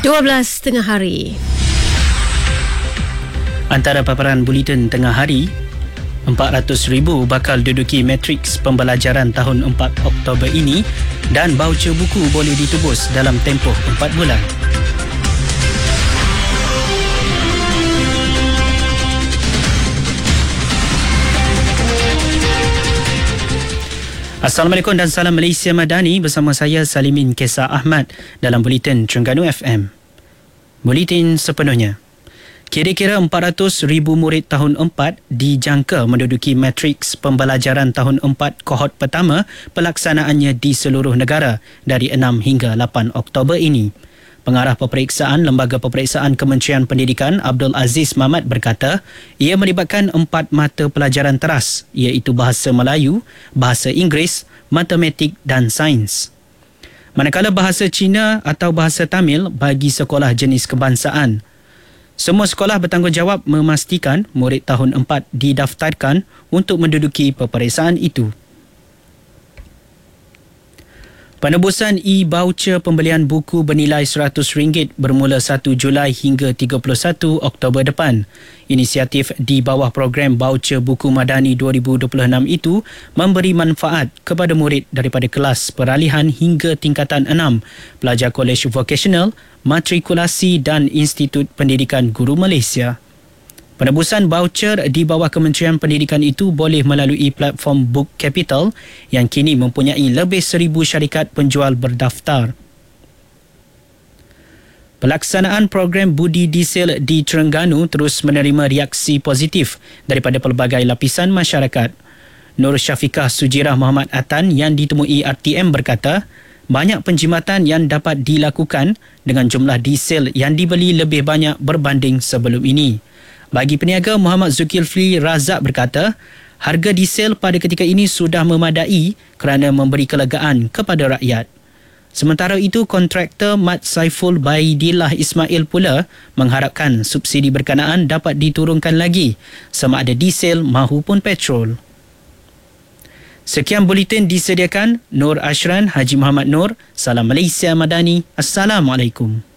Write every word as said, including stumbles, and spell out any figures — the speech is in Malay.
dua belas tengah hari. Antara paparan Buletin Tengah Hari, empat ratus ribu bakal duduki matriks pembelajaran tahun empat Oktober ini dan baucer buku boleh ditebus dalam tempoh empat bulan. Assalamualaikum dan salam Malaysia Madani, bersama saya Salimin Kesar Ahmad dalam Buletin Terengganu F M. Buletin sepenuhnya. Kira-kira empat ratus ribu murid tahun empat dijangka menduduki matriks pembelajaran tahun empat kohort pertama pelaksanaannya di seluruh negara dari enam hingga lapan Oktober ini. Pengarah Peperiksaan Lembaga Peperiksaan Kementerian Pendidikan Abdul Aziz Mahmat berkata, ia melibatkan empat mata pelajaran teras iaitu Bahasa Melayu, Bahasa Inggeris, Matematik dan Sains. Manakala Bahasa Cina atau Bahasa Tamil bagi sekolah jenis kebangsaan. Semua sekolah bertanggungjawab memastikan murid tahun empat didaftarkan untuk menduduki peperiksaan itu. Penebusan e-voucher pembelian buku bernilai seratus ringgit bermula satu Julai hingga tiga puluh satu Oktober depan. Inisiatif di bawah program Voucher Buku Madani dua ribu dua puluh enam itu memberi manfaat kepada murid daripada kelas peralihan hingga tingkatan enam, pelajar kolej vokasional, matrikulasi dan Institut Pendidikan Guru Malaysia. Penebusan voucher di bawah Kementerian Pendidikan itu boleh melalui platform Book Capital yang kini mempunyai lebih seribu syarikat penjual berdaftar. Pelaksanaan program Budi Diesel di Terengganu terus menerima reaksi positif daripada pelbagai lapisan masyarakat. Nur Syafiqah Sujirah Muhammad Atan yang ditemui R T M berkata, banyak penjimatan yang dapat dilakukan dengan jumlah diesel yang dibeli lebih banyak berbanding sebelum ini. Bagi peniaga, Muhammad Zulkifli Razak berkata, harga diesel pada ketika ini sudah memadai kerana memberi kelegaan kepada rakyat. Sementara itu, kontraktor Mat Saiful Baidillah Ismail pula mengharapkan subsidi berkenaan dapat diturunkan lagi sama ada diesel mahupun petrol. Sekian buletin disediakan Nur Ashran Haji Muhammad Nur. Salam Malaysia Madani. Assalamualaikum.